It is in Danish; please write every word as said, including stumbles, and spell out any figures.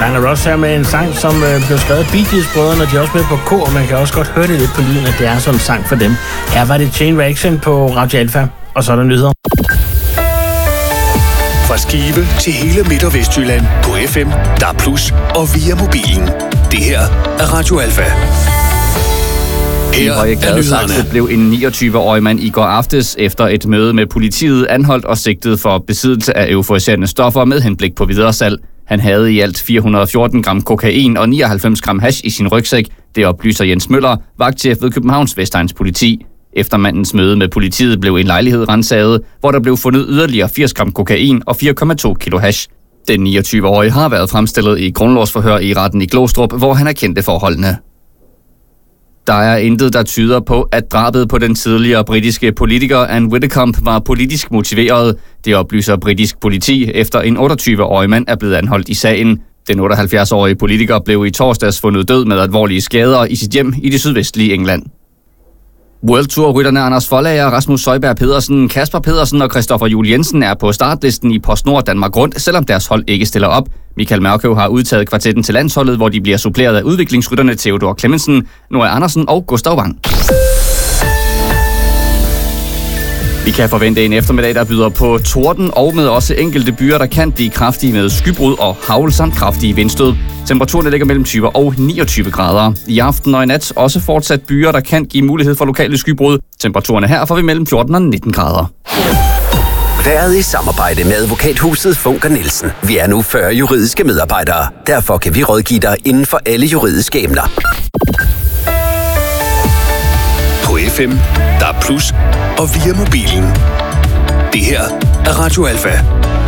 Diana Ross her med en sang, som øh, blev skrevet af Bee Gees-brødrene, og de er også med på kor, og man kan også godt høre det lidt på lyden, at det er sådan en sang for dem. Her var det Chain Reaction på Radio Alpha, og så er der nyheder. Fra Skive til hele Midt- og Vestjylland på F M, D A B plus, og via mobilen. Det her er Radio Alpha. I Høje Gladsaxe blev en niogtyve-årig mand i går aftes efter et møde med politiet anholdt og sigtet for besiddelse af euforiserende stoffer med henblik på videresalg. Han havde i alt fire hundrede og fjorten gram kokain og nioghalvfems gram hash i sin rygsæk. Det oplyser Jens Møller, vagtchef ved Københavns Vestegns Politi. Efter mandens møde med politiet blev en lejlighed ransaget, hvor der blev fundet yderligere firs gram kokain og fire komma to kilo hash. Den niogtyve-årige har været fremstillet i grundlovsforhør i retten i Glostrup, hvor han erkendte forholdene. Der er intet, der tyder på, at drabet på den tidligere britiske politiker Anne Widdecombe var politisk motiveret. Det oplyser britisk politi, efter en otteogtyve-årig mand er blevet anholdt i sagen. Den otteoghalvfjerds-årige politiker blev i torsdags fundet død med alvorlige skader i sit hjem i det sydvestlige England. World Tour-rytterne Anders Foldager, Rasmus Søjberg Pedersen, Kasper Pedersen og Christoffer Juhl Jensen er på startlisten i PostNord Danmark Rundt, selvom deres hold ikke stiller op. Michael Mørkøv har udtaget kvartetten til landsholdet, hvor de bliver suppleret af udviklingsrytterne Theodor Clemmensen, Noah Andersen og Gustav Wang. Vi kan forvente en eftermiddag, der byder på torden og med også enkelte byer, der kan blive kraftige med skybrud og hagl samt kraftige vindstød. Temperaturen ligger mellem tyve og niogtyve grader. I aften og i nat også fortsat byer, der kan give mulighed for lokale skybrud. Temperaturerne her får vi mellem fjorten og nitten grader. Været i samarbejde med advokathuset Funker Nielsen. Vi er nu fyrre juridiske medarbejdere. Derfor kan vi rådgive dig inden for alle juridiske emner. På F M, D A B plus, og via mobilen. Det her er Radio Alpha.